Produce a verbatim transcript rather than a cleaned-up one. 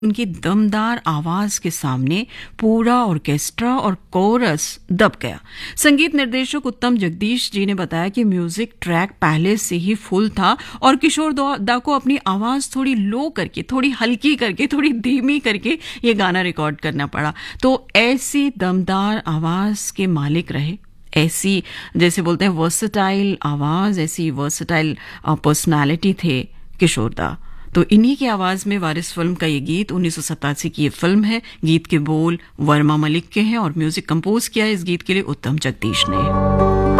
उनकी दमदार आवाज के सामने पूरा ऑर्केस्ट्रा और कोरस दब गया। संगीत निर्देशक उत्तम जगदीश जी ने बताया कि म्यूजिक ट्रैक पहले से ही फुल था और किशोर दा को अपनी आवाज थोड़ी लो करके, थोड़ी हल्की करके, थोड़ी धीमी करके ये गाना रिकॉर्ड करना पड़ा। तो ऐसी दमदार आवाज के मालिक रहे, ऐसी जैसे बोलते हैं वर्सटाइल आवाज, ऐसी वर्सटाइल पर्सनालिटी थे किशोर दा। तो इन्हीं की आवाज में वारिस फिल्म का ये गीत, उन्नीस सौ सतासी की ये फिल्म है। गीत के बोल वर्मा मलिक के हैं और म्यूजिक कंपोज किया है इस गीत के लिए उत्तम जगदीश ने।